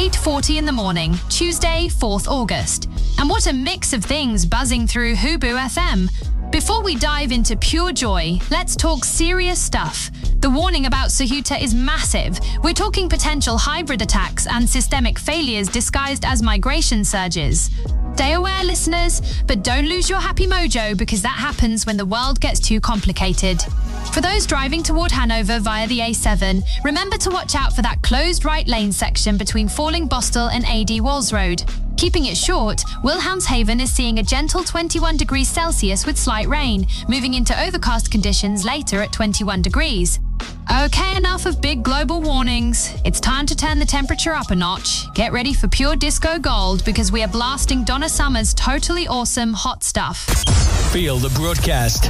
8:40 in the morning, Tuesday, 4th August. And what a mix of things buzzing through Hubu FM. Before we dive into pure joy, let's talk serious stuff. The warning about Sahuta is massive. We're talking potential hybrid attacks and systemic failures disguised as migration surges. Stay aware, listeners, but don't lose your happy mojo because that happens when the world gets too complicated. For those driving toward Hanover via the A7, remember to watch out for that closed right lane section between Falling Bostel and AD Walls Road. Keeping it short, Wilhelmshaven is seeing a gentle 21 degrees Celsius with slight rain, moving into overcast conditions later at 21 degrees. Okay, enough of big global warnings. It's time to turn the temperature up a notch. Get ready for pure disco gold because we are blasting Donna Summer's totally awesome hot stuff. Feel the broadcast.